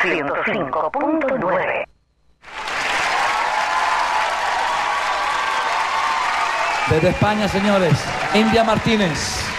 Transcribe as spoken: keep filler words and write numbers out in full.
ciento cinco punto nueve. Desde España, señores, India Martínez.